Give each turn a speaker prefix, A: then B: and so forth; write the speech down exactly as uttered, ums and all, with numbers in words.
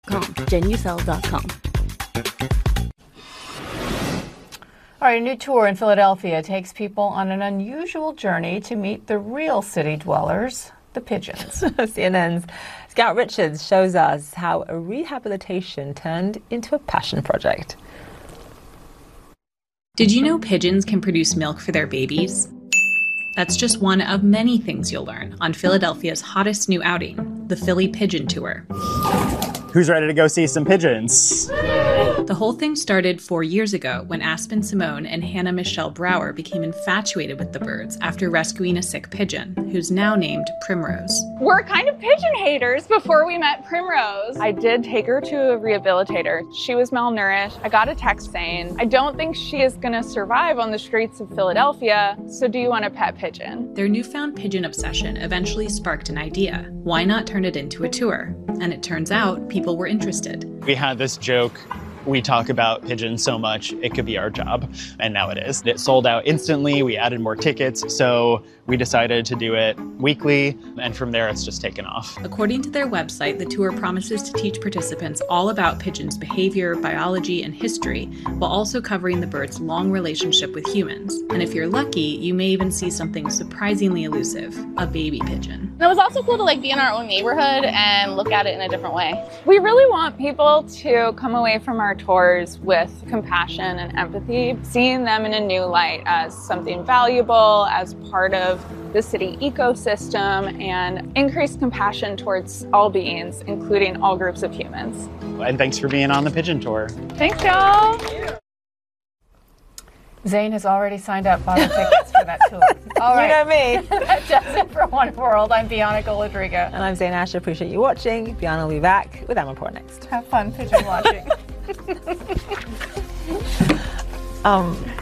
A: Genucel dot com.
B: All right, a new tour in Philadelphia takes people on an unusual journey to meet the real city dwellers, the pigeons.
C: C N N's Scout Richards shows us how a rehabilitation turned into a passion project.
D: Did you know pigeons can produce milk for their babies? That's just one of many things you'll learn on Philadelphia's hottest new outing, the Philly Pigeon Tour.
E: Who's ready to go see some pigeons?
D: The whole thing started four years ago when Aspen Simone and Hannah Michelle Brower became infatuated with the birds after rescuing a sick pigeon, who's now named Primrose.
F: We're kind of pigeon haters before we met Primrose. I did take her to a rehabilitator. She was malnourished. I got a text saying, I don't think she is gonna survive on the streets of Philadelphia, so do you want a pet pigeon?
D: Their newfound pigeon obsession eventually sparked an idea. Why not turn it into a tour? And it turns out people were interested.
E: We had this joke. We talk about pigeons so much, it could be our job. And now it is. It sold out instantly. We added more tickets. So we decided to do it weekly. And from there, it's just taken off.
D: According to their website, the tour promises to teach participants all about pigeons' behavior, biology, and history, while also covering the birds' long relationship with humans. And if you're lucky, you may even see something surprisingly elusive, a baby pigeon.
G: And it was also cool to like be in our own neighborhood and look at it in a different way.
F: We really want people to come away from our tours with compassion and empathy, seeing them in a new light as something valuable, as part of the city ecosystem, and increased compassion towards all beings, including all groups of humans.
E: And thanks for being on the Pigeon Tour.
F: Thanks, y'all.
B: Zane has already signed up, bought the tickets for that tour. All right.
C: You know me.
B: That does it for One World. I'm Bionica Ladriga.
C: And I'm Zane Asher. Appreciate you watching. Bianca will be back with Emma Report next.
B: Have fun pigeon watching.
C: um.